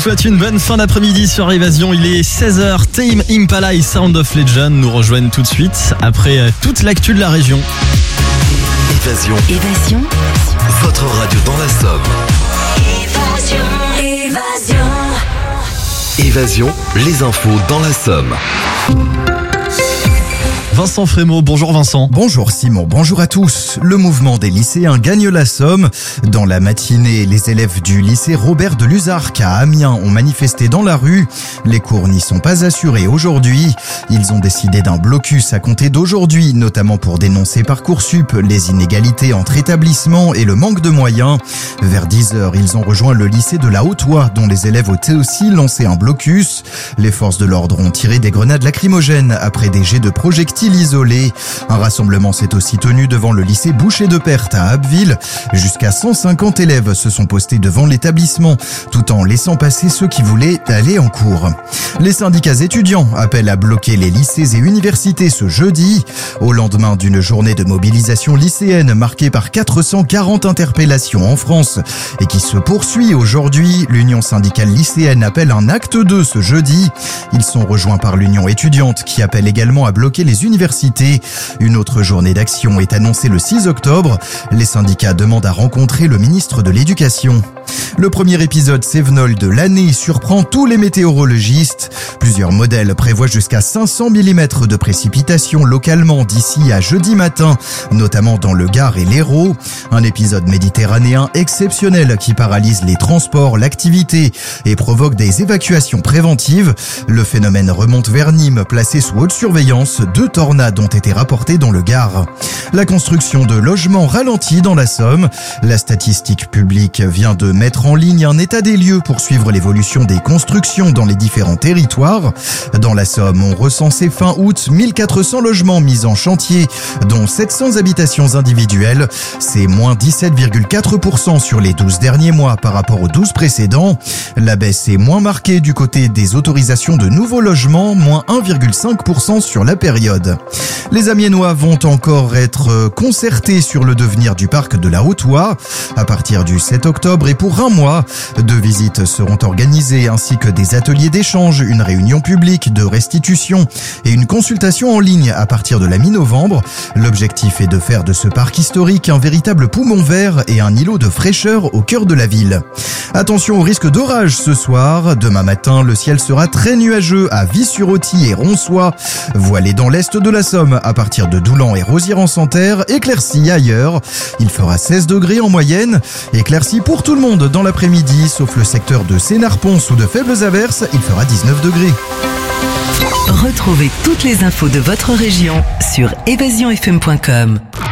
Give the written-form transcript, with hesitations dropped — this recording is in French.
souhaite une bonne fin d'après-midi sur Évasion. Il est 16h. Tame Impala et Sound of Legend nous rejoignent tout de suite après toute l'actu de la région. Évasion. Votre radio dans la Somme. Évasion, les infos dans la Somme. Vincent Frémaux, bonjour Vincent. Bonjour Simon, bonjour à tous. Le mouvement des lycéens gagne la Somme. Dans la matinée, les élèves du lycée Robert de Luzarques à Amiens ont manifesté dans la rue. Les cours n'y sont pas assurés aujourd'hui. Ils ont décidé d'un blocus à compter d'aujourd'hui, notamment pour dénoncer Parcoursup, les inégalités entre établissements et le manque de moyens. Vers 10h, ils ont rejoint le lycée de la Haute-Oie, dont les élèves ont aussi lancé un blocus. Les forces de l'ordre ont tiré des grenades lacrymogènes après des jets de projectiles isolé. Un rassemblement s'est aussi tenu devant le lycée Boucher de Perthes à Abbeville. Jusqu'à 150 élèves se sont postés devant l'établissement, tout en laissant passer ceux qui voulaient aller en cours. Les syndicats étudiants appellent à bloquer les lycées et universités ce jeudi, au lendemain d'une journée de mobilisation lycéenne marquée par 440 interpellations en France et qui se poursuit aujourd'hui. L'Union syndicale lycéenne appelle un acte 2 ce jeudi. Ils sont rejoints par l'Union étudiante qui appelle également à bloquer les universités. Une autre journée d'action est annoncée le 6 octobre. Les syndicats demandent à rencontrer le ministre de l'Éducation. Le premier épisode Cévenol de l'année surprend tous les météorologistes. Plusieurs modèles prévoient jusqu'à 500 mm de précipitations localement d'ici à jeudi matin, notamment dans le Gard et l'Hérault. Un épisode méditerranéen exceptionnel qui paralyse les transports, l'activité et provoque des évacuations préventives. Le phénomène remonte vers Nîmes, placé sous haute surveillance. 2 tornades ont été rapportées dans le Gard. La construction de logements ralentit dans la Somme. La statistique publique vient de mettre en ligne un état des lieux pour suivre l'évolution des constructions dans les différents territoires. Dans la Somme, on recensait fin août 1400 logements mis en chantier, dont 700 habitations individuelles. C'est moins 17,4% sur les 12 derniers mois par rapport aux 12 précédents. La baisse est moins marquée du côté des autorisations de nouveaux logements, moins 1,5% sur la période. Les Amiénois vont encore être concertés sur le devenir du parc de la Haute-Oie à partir du 7 octobre et pour un mois. 2 visites seront organisées ainsi que des ateliers d'échange, une réunion publique de restitution et une consultation en ligne à partir de la mi-novembre. L'objectif est de faire de ce parc historique un véritable poumon vert et un îlot de fraîcheur au cœur de la ville. Attention au risque d'orage ce soir. Demain matin, le ciel sera très nuageux à Vis-sur-Authie et Ronsois. Voilé dans l'est de la Somme à partir de Doulan et Rosières-en-Santerre, éclairci ailleurs. Il fera 16 degrés en moyenne. Éclairci pour tout le monde dans l'après-midi, sauf le secteur de Sénart-Pons où de faibles averses, il fera 19 degrés. Retrouvez toutes les infos de votre région sur évasionfm.com.